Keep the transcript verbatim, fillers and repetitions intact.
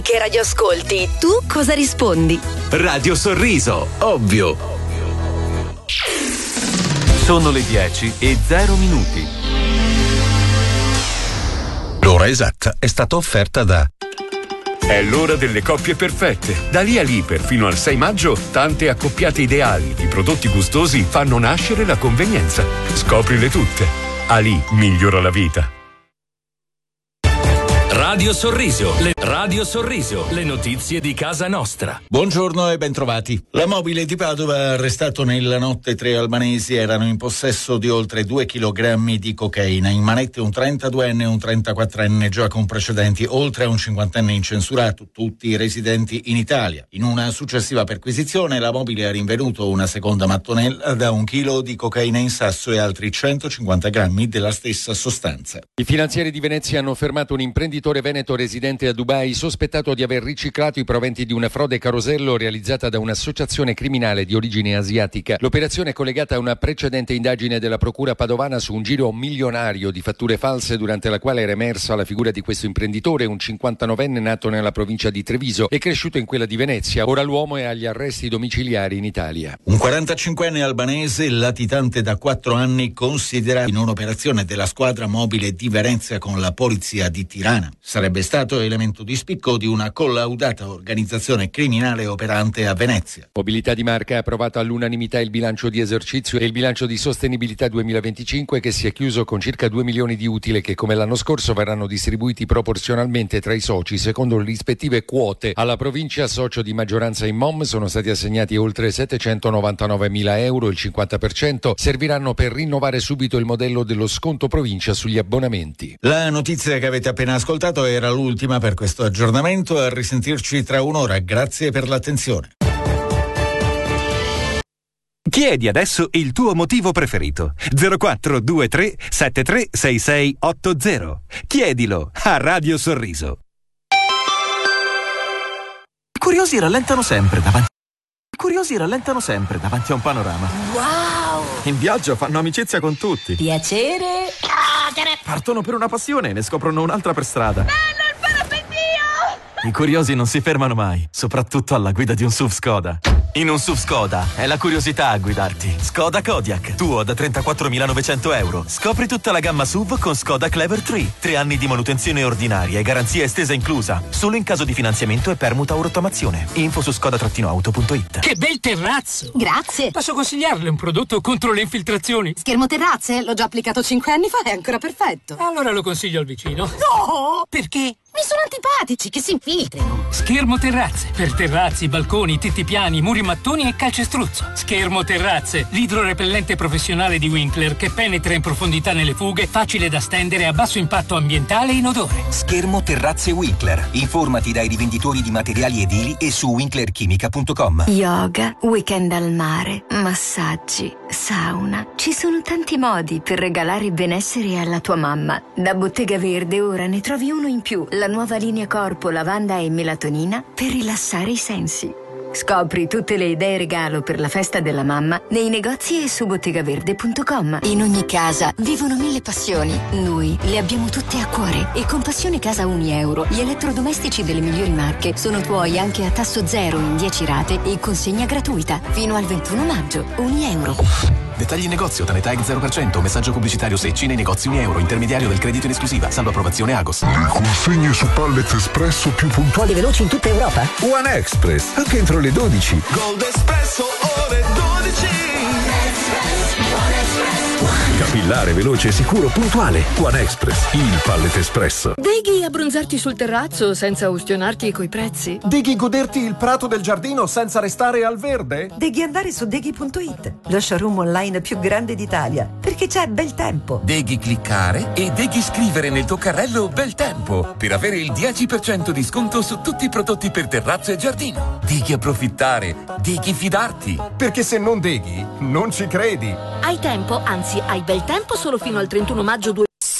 Che radio ascolti? Tu cosa rispondi? Radio Sorriso, ovvio. Sono le dieci e zero minuti. L'ora esatta è stata offerta da... È l'ora delle coppie perfette. Da lì a lì, per fino al sei maggio, tante accoppiate ideali di prodotti gustosi fanno nascere la convenienza. Scoprile tutte. Ali migliora la vita. Radio Sorriso, le Radio Sorriso, le notizie di casa nostra. Buongiorno e bentrovati. La mobile di Padova, arrestato nella notte tre albanesi, erano in possesso di oltre due chilogrammi di cocaina. In manette un trentaduenne e un trentaquattrenne già con precedenti, oltre a un cinquantenne incensurato, tutti residenti in Italia. In una successiva perquisizione la mobile ha rinvenuto una seconda mattonella da un chilo di cocaina in sasso e altri centocinquanta grammi della stessa sostanza. I finanzieri di Venezia hanno fermato un imprenditore veneto residente a Dubai sospettato di aver riciclato i proventi di una frode carosello realizzata da un'associazione criminale di origine asiatica. L'operazione è collegata a una precedente indagine della procura padovana su un giro milionario di fatture false, durante la quale era emersa la figura di questo imprenditore, un cinquantanovenne nato nella provincia di Treviso e cresciuto in quella di Venezia. Ora l'uomo è agli arresti domiciliari in Italia. Un quarantacinquenne albanese latitante da quattro anni, considerato in un'operazione della squadra mobile di Venezia con la polizia di Tirana. Sarebbe stato elemento di spicco di una collaudata organizzazione criminale operante a Venezia. Mobilità di Marca ha approvato all'unanimità il bilancio di esercizio e il bilancio di sostenibilità duemilaventicinque, che si è chiuso con circa due milioni di utili che, come l'anno scorso, verranno distribuiti proporzionalmente tra i soci secondo le rispettive quote. Alla provincia, socio di maggioranza in M O M, sono stati assegnati oltre settecentonovantanovemila euro, il cinquanta per cento serviranno per rinnovare subito il modello dello sconto provincia sugli abbonamenti. La notizia che avete appena ascoltato era l'ultima per questo aggiornamento. A risentirci tra un'ora. Grazie per l'attenzione. Chiedi adesso il tuo motivo preferito. zero quattro due tre sette tre sei sei otto zero. Chiedilo a Radio Sorriso. I curiosi rallentano sempre davanti. I curiosi rallentano sempre davanti a un panorama. Wow! In viaggio fanno amicizia con tutti. Piacere. Partono per una passione e ne scoprono un'altra per strada. Bello il parapendio! I curiosi non si fermano mai, soprattutto alla guida di un S U V Skoda. In un S U V Skoda è la curiosità a guidarti. Skoda Kodiaq, tuo da trentaquattromilanovecento euro. Scopri tutta la gamma S U V con Skoda Clever tre. Tre anni di manutenzione ordinaria e garanzia estesa inclusa. Solo in caso di finanziamento e permuta o rottamazione. Info su skoda auto punto it. Che bel terrazzo! Grazie! Posso consigliarle un prodotto contro le infiltrazioni? Schermo terrazze? L'ho già applicato cinque anni fa, è ancora perfetto. Allora lo consiglio al vicino. No! Perché? Mi sono antipatici, che si infiltrino. Schermo terrazze. Per terrazzi, balconi, tetti piani, muri mattoni e calcestruzzo. Schermo terrazze. L'idrorepellente professionale di Winkler che penetra in profondità nelle fughe, facile da stendere, a basso impatto ambientale e inodore. Schermo terrazze Winkler. Informati dai rivenditori di materiali edili e su winkler chimica punto com. Yoga, weekend al mare, massaggi, sauna. Ci sono tanti modi per regalare benessere alla tua mamma. Da Bottega Verde ora ne trovi uno in più. La nuova linea corpo, lavanda e melatonina per rilassare i sensi. Scopri tutte le idee regalo per la festa della mamma nei negozi e su bottegaverde punto com. In ogni casa vivono mille passioni. Noi le abbiamo tutte a cuore e con Passione Casa Uni Euro gli elettrodomestici delle migliori marche sono tuoi anche a tasso zero in dieci rate e consegna gratuita fino al ventuno maggio. Uni Euro. Dettagli in negozio, Tanetag zero per cento, messaggio pubblicitario Secci nei negozi Uni Euro, intermediario del credito in esclusiva, salvo approvazione Agos. Le consegne su Pallet Espresso più puntuali e veloci in tutta Europa? One Express, anche entro le dodici. Gold Espresso ore dodici. Capillare, veloce, sicuro, puntuale. One Express, il Pallet Espresso. Deghi abbronzarti sul terrazzo senza ustionarti coi prezzi? Deghi goderti il prato del giardino senza restare al verde? Deghi andare su deghi punto it, lo showroom online più grande d'Italia, perché c'è bel tempo. Deghi cliccare e deghi scrivere nel tuo carrello bel tempo per avere il dieci per cento di sconto su tutti i prodotti per terrazzo e giardino. Deghi approfittare, deghi fidarti. Perché se non deghi, non ci credi. Hai tempo, anzi hai bel tempo solo fino al trentuno maggio